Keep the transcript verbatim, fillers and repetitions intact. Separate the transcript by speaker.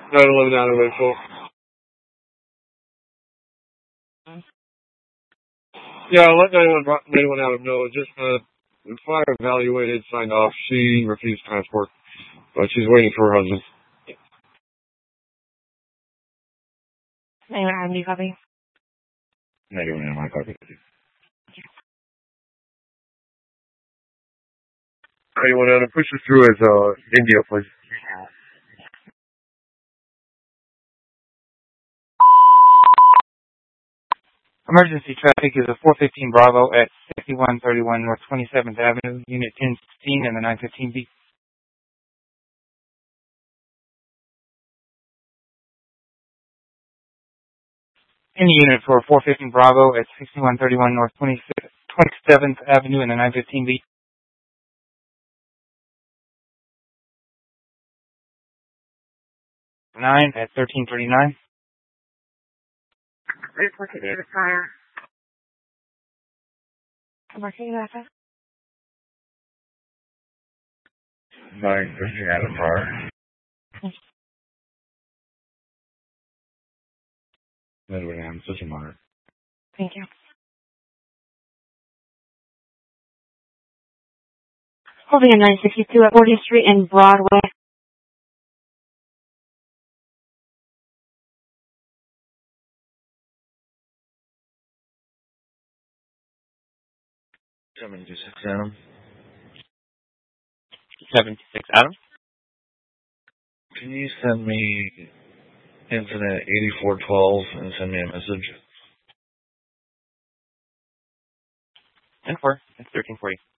Speaker 1: nine eleven out of info. Yeah, I'll let nine one out of know. Just uh, fire evaluated, signed off. She refused transport, but she's waiting for her husband.
Speaker 2: nine one out of you copy?
Speaker 1: nine one out of my copy. nine one out of push us through as uh, India, please.
Speaker 3: Emergency traffic is a four fifteen Bravo at sixty-one thirty-one North twenty-seventh Avenue, Unit ten sixteen and the nine fifteen B. Any unit for four fifteen Bravo at sixty-one thirty-one North twenty-seventh Avenue and the nine fifteen B. nine at thirteen thirty-nine.
Speaker 2: Report it to the fire. Marking that.
Speaker 1: nine fifteen out of fire. nine one out of such a minor.
Speaker 2: Thank you. Holding a nine sixty-two at fortieth Street and Broadway.
Speaker 1: seventy-six Adam.
Speaker 3: seventy-six Adam.
Speaker 1: Can you send me incident eighty-four twelve and send me a message?
Speaker 3: ten four. It's thirteen forty.